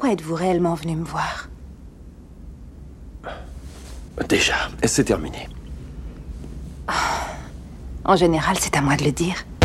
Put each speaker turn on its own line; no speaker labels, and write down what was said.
êtes-vous réellement venu me voir?
Déjà, c'est terminé.
En général, c'est à moi de le dire.